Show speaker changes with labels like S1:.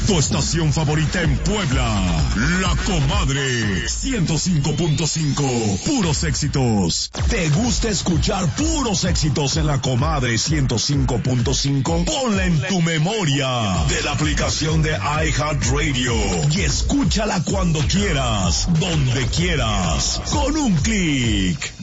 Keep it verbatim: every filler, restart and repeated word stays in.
S1: Tu estación favorita en Puebla, La Comadre, ciento cinco punto cinco, puros éxitos. ¿Te gusta escuchar puros éxitos en La Comadre ciento cinco punto cinco? Ponla en tu memoria de la aplicación de iHeartRadio y escúchala cuando quieras, donde quieras, con un clic.